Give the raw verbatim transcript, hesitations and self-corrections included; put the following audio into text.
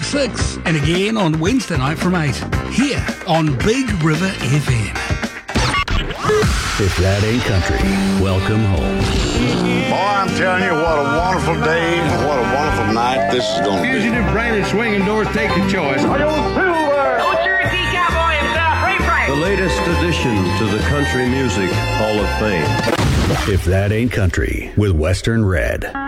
six, and again on Wednesday night from eight, here on Big River F M. If that ain't country, welcome home. Boy, I'm telling you, what a wonderful day, what a wonderful night this is going to be. Fugitive Brandon swinging doors, take your choice. Old Cherokee Cowboy himself, Ray Price. The latest addition to the Country Music Hall of Fame. If that ain't country, with Western Red.